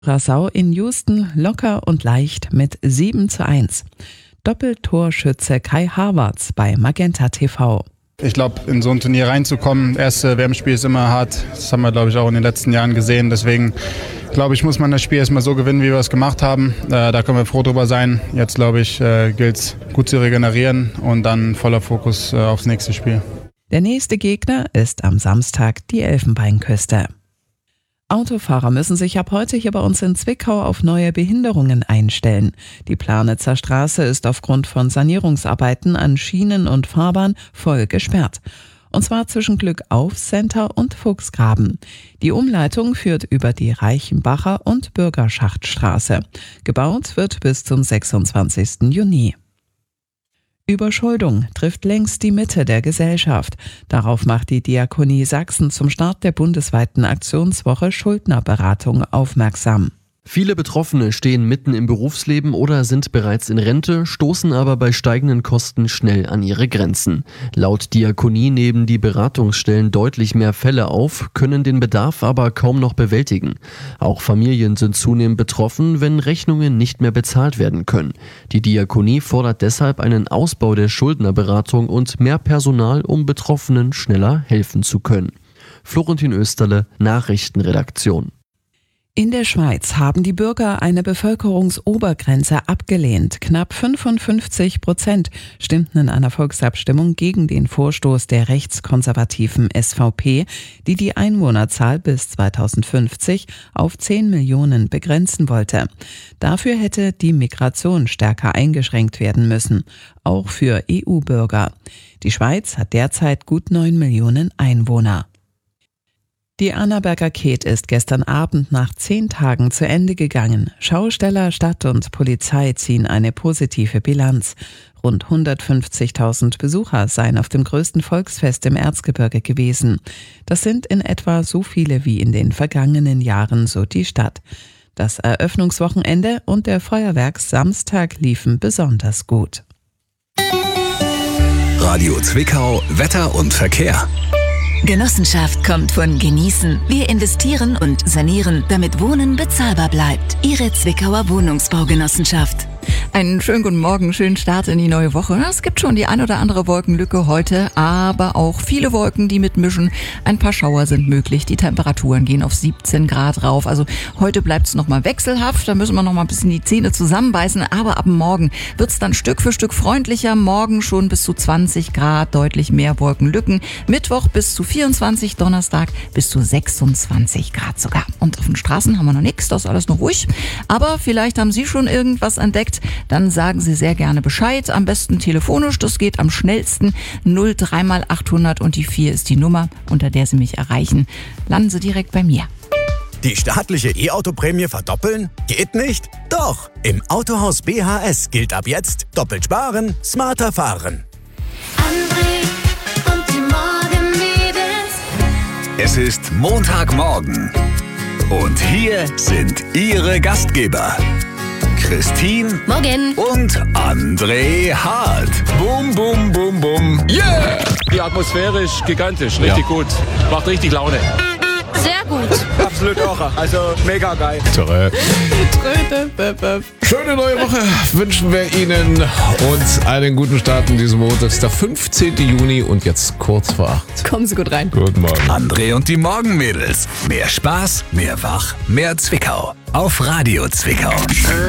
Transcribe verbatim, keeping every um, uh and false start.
Curaçao in Houston locker und leicht mit sieben zu eins. Doppeltorschütze Kai Havertz bei Magenta T V. Ich glaube, in so ein Turnier reinzukommen, erste W M-Spiel ist immer hart. Das haben wir, glaube ich, auch in den letzten Jahren gesehen. Deswegen, glaube ich, muss man das Spiel erstmal so gewinnen, wie wir es gemacht haben. Äh, da können wir froh drüber sein. Jetzt, glaube ich, äh, gilt es gut zu regenerieren und dann voller Fokus äh, aufs nächste Spiel. Der nächste Gegner ist am Samstag die Elfenbeinküste. Autofahrer müssen sich ab heute hier bei uns in Zwickau auf neue Behinderungen einstellen. Die Planitzer Straße ist aufgrund von Sanierungsarbeiten an Schienen und Fahrbahn voll gesperrt. Und zwar zwischen Glückauf-Center und Fuchsgraben. Die Umleitung führt über die Reichenbacher und Bürgerschachtstraße. Gebaut wird bis zum sechsundzwanzigsten Juni. Überschuldung trifft längst die Mitte der Gesellschaft. Darauf macht die Diakonie Sachsen zum Start der bundesweiten Aktionswoche Schuldnerberatung aufmerksam. Viele Betroffene stehen mitten im Berufsleben oder sind bereits in Rente, stoßen aber bei steigenden Kosten schnell an ihre Grenzen. Laut Diakonie nehmen die Beratungsstellen deutlich mehr Fälle auf, können den Bedarf aber kaum noch bewältigen. Auch Familien sind zunehmend betroffen, wenn Rechnungen nicht mehr bezahlt werden können. Die Diakonie fordert deshalb einen Ausbau der Schuldnerberatung und mehr Personal, um Betroffenen schneller helfen zu können. Florentin Österle, Nachrichtenredaktion. In der Schweiz haben die Bürger eine Bevölkerungsobergrenze abgelehnt. Knapp fünfundfünfzig Prozent stimmten in einer Volksabstimmung gegen den Vorstoß der rechtskonservativen S V P, die die Einwohnerzahl bis zweitausendfünfzig auf zehn Millionen begrenzen wollte. Dafür hätte die Migration stärker eingeschränkt werden müssen, auch für E U-Bürger. Die Schweiz hat derzeit gut neun Millionen Einwohner. Die Annaberger Keth ist gestern Abend nach zehn Tagen zu Ende gegangen. Schausteller, Stadt und Polizei ziehen eine positive Bilanz. Rund hundertfünfzigtausend Besucher seien auf dem größten Volksfest im Erzgebirge gewesen. Das sind in etwa so viele wie in den vergangenen Jahren, so die Stadt. Das Eröffnungswochenende und der Feuerwerkssamstag liefen besonders gut. Radio Zwickau, Wetter und Verkehr. Genossenschaft kommt von Genießen. Wir investieren und sanieren, damit Wohnen bezahlbar bleibt. Ihre Zwickauer Wohnungsbaugenossenschaft. Einen schönen guten Morgen, schönen Start in die neue Woche. Es gibt schon die ein oder andere Wolkenlücke heute, aber auch viele Wolken, die mitmischen. Ein paar Schauer sind möglich. Die Temperaturen gehen auf siebzehn Grad rauf. Also heute bleibt es nochmal wechselhaft. Da müssen wir nochmal ein bisschen die Zähne zusammenbeißen. Aber ab morgen wird es dann Stück für Stück freundlicher. Morgen schon bis zu zwanzig Grad, deutlich mehr Wolkenlücken. Mittwoch bis zu vierundzwanzig, Donnerstag bis zu sechsundzwanzig Grad sogar. Und auf den Straßen haben wir noch nichts, das ist alles noch ruhig. Aber vielleicht haben Sie schon irgendwas entdeckt. Dann sagen Sie sehr gerne Bescheid. Am besten telefonisch, das geht am schnellsten. null drei mal achthundert und die vier ist die Nummer, unter der Sie mich erreichen. Landen Sie direkt bei mir. Die staatliche E-Auto-Prämie verdoppeln? Geht nicht? Doch! Im Autohaus B H S gilt ab jetzt doppelt sparen, smarter fahren. André und die Morgenmädels. Es ist Montagmorgen. Und hier sind Ihre Gastgeber. Christine Morgen und André Hart. Bum, bum, bum, bum. Yeah! Die Atmosphäre ist gigantisch, richtig ja. Gut. Macht richtig Laune. Sehr gut. Absolut auch. Also mega geil. Toll. Schöne neue Woche wünschen wir Ihnen und einen guten Start in diesem Montag. Das ist der fünfzehnten Juni und jetzt kurz vor acht. Kommen Sie gut rein. Guten Morgen. André und die Morgenmädels. Mehr Spaß, mehr Wach, mehr Zwickau. Auf Radio Zwickau.